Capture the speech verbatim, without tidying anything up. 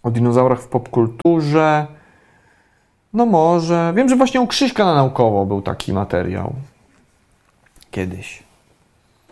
O dinozaurach w popkulturze. No może. Wiem, że właśnie u Krzyśka na Naukowo był taki materiał. Kiedyś.